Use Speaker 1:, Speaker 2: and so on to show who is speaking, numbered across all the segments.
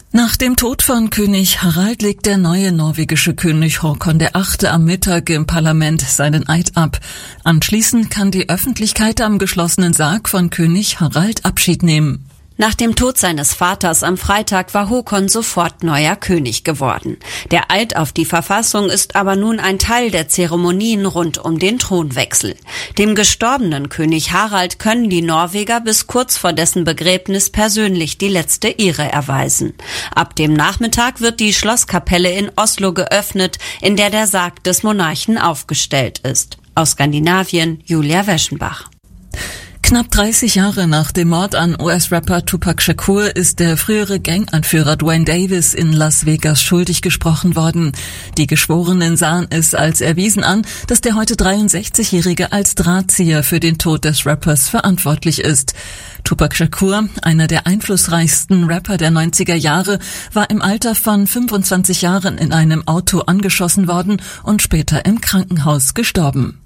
Speaker 1: Nach dem Tod von König Harald legt der neue norwegische König Håkon VIII. Am Mittag im Parlament seinen Eid ab. Anschließend kann die Öffentlichkeit am geschlossenen Sarg von König Harald Abschied nehmen.
Speaker 2: Nach dem Tod seines Vaters am Freitag war Håkon sofort neuer König geworden. Der Eid auf die Verfassung ist aber nun ein Teil der Zeremonien rund um den Thronwechsel. Dem gestorbenen König Harald können die Norweger bis kurz vor dessen Begräbnis persönlich die letzte Ehre erweisen. Ab dem Nachmittag wird die Schlosskapelle in Oslo geöffnet, in der der Sarg des Monarchen aufgestellt ist. Aus Skandinavien, Julia Weschenbach.
Speaker 1: Knapp 30 Jahre nach dem Mord an US-Rapper Tupac Shakur ist der frühere Ganganführer Duane Davis in Las Vegas schuldig gesprochen worden. Die Geschworenen sahen es als erwiesen an, dass der heute 63-Jährige als Drahtzieher für den Tod des Rappers verantwortlich ist. Tupac Shakur, einer der einflussreichsten Rapper der 90er Jahre, war im Alter von 25 Jahren in einem Auto angeschossen worden und später im Krankenhaus gestorben.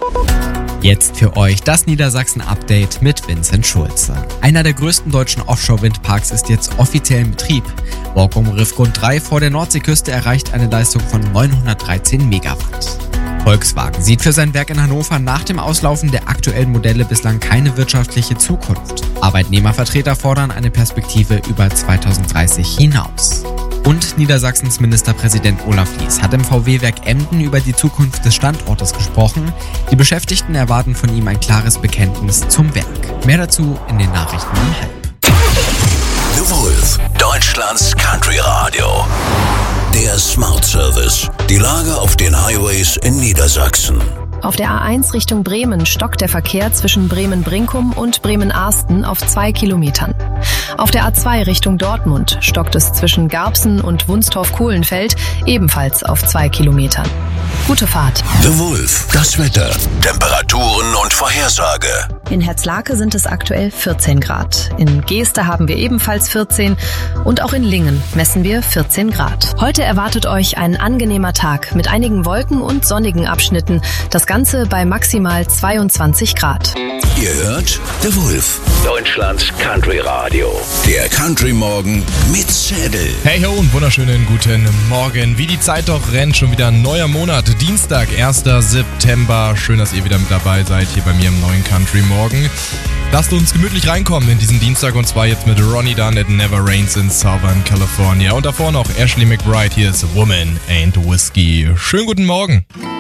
Speaker 3: Jetzt für euch das Niedersachsen-Update mit Vincent Schulze. Einer der größten deutschen Offshore-Windparks ist jetzt offiziell in Betrieb. Borkum Riffgrund 3 vor der Nordseeküste erreicht eine Leistung von 913 Megawatt. Volkswagen sieht für sein Werk in Hannover nach dem Auslaufen der aktuellen Modelle bislang keine wirtschaftliche Zukunft. Arbeitnehmervertreter fordern eine Perspektive über 2030 hinaus. Und Niedersachsens Ministerpräsident Olaf Lies hat im VW-Werk Emden über die Zukunft des Standortes gesprochen. Die Beschäftigten erwarten von ihm ein klares Bekenntnis zum Werk. Mehr dazu in den Nachrichten um 12:30.
Speaker 4: The Wolf, Deutschlands Country Radio. Der Smart Service. Die Lage auf den Highways in Niedersachsen.
Speaker 5: Auf der A1 Richtung Bremen stockt der Verkehr zwischen Bremen-Brinkum und Bremen-Arsten auf 2 Kilometern. Auf der A2 Richtung Dortmund stockt es zwischen Garbsen und Wunstorf-Kohlenfeld ebenfalls auf 2 Kilometern. Gute Fahrt.
Speaker 4: The Wolf, das Wetter, Temperaturen und Vorhersage.
Speaker 5: In Herzlake sind es aktuell 14 Grad. In Geeste haben wir ebenfalls 14 und auch in Lingen messen wir 14 Grad. Heute erwartet euch ein angenehmer Tag mit einigen Wolken und sonnigen Abschnitten. Das Ganze bei maximal 22 Grad.
Speaker 4: Ihr hört The Wolf, Deutschlands Country Radio. Der Country Morgen mit Zädel.
Speaker 6: Hey ho und wunderschönen guten Morgen. Wie die Zeit doch rennt, schon wieder ein neuer Monat. Dienstag, 1. September. Schön, dass ihr wieder mit dabei seid hier bei mir im neuen Country Morgen. Lasst uns gemütlich reinkommen in diesen Dienstag und zwar jetzt mit Ronnie Dunn, It Never Rains in Southern California. Und davor noch Ashley McBryde, hier ist Woman and Whiskey. Schönen guten Morgen.